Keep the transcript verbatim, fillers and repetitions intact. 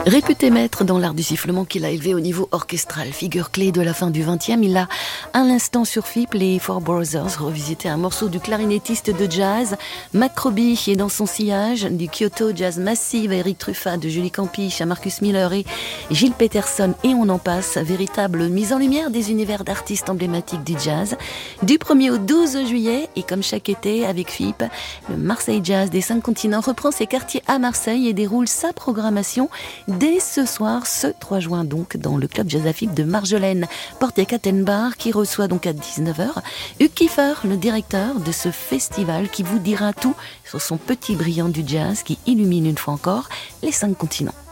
Réputé maître dans l'art du sifflement qu'il a élevé au niveau orchestral, figure clé de la fin du vingtième, il a à l'instant sur F I P les Four Brothers revisité un morceau du clarinettiste de jazz Mac Robbie et dans son sillage du Kyoto Jazz Massive à Eric Truffat, de Julie Campiche à Marcus Miller et Gilles Peterson et on en passe, véritable mise en lumière des univers d'artistes emblématiques du jazz du premier au douze juillet. Et comme chaque été avec F I P, le Marseille Jazz des cinq continents reprend ses quartiers à Marseille et déroule sa programmation dès ce soir, ce trois juin donc, dans le club Jazz à F I P de Marjolaine, porte et Kattenbar, qui reçoit donc à dix-neuf heures Hugues Kiefer, le directeur de ce festival, qui vous dira tout sur son petit brillant du jazz qui illumine une fois encore les cinq continents.